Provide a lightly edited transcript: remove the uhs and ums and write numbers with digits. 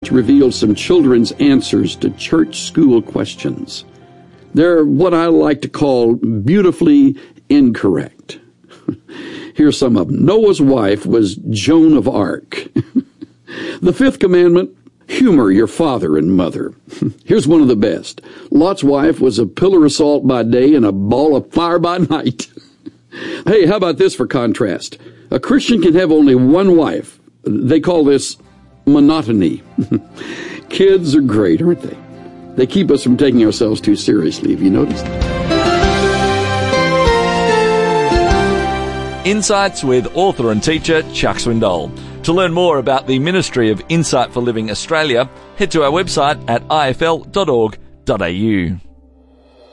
to reveal some children's answers to church school questions. They're what I like to call beautifully incorrect. Here's some of them. Noah's wife was Joan of Arc. The fifth commandment, humor your father and mother. Here's one of the best. Lot's wife was a pillar of salt by day and a ball of fire by night. Hey, how about this for contrast? A Christian can have only one wife. They call this monotony. Kids are great, aren't they? They keep us from taking ourselves too seriously. Have you noticed? Insights with author and teacher Chuck Swindoll. To learn more about the Ministry of Insight for Living Australia, head to our website at ifl.org.au.